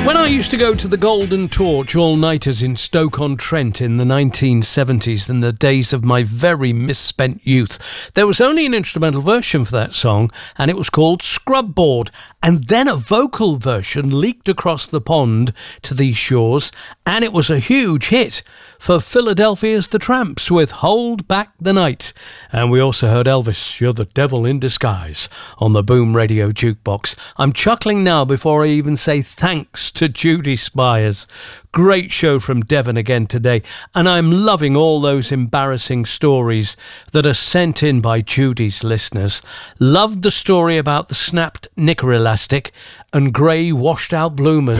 When I used to go to the Golden Torch all-nighters in Stoke-on-Trent in the 1970s, in the days of my very misspent youth, there was only an instrumental version for that song, and it was called Scrub Board. And then a vocal version leaked across the pond to these shores, and it was a huge hit for Philadelphia's The Tramps with Hold Back the Night. And we also heard Elvis, You're the Devil in Disguise, on the Boom Radio Jukebox. I'm chuckling now before I even say thanks to Judy Spires. Great show from Devon again today, and I'm loving all those embarrassing stories that are sent in by Judy's listeners. Loved the story about the snapped knicker elastic and grey washed out bloomers.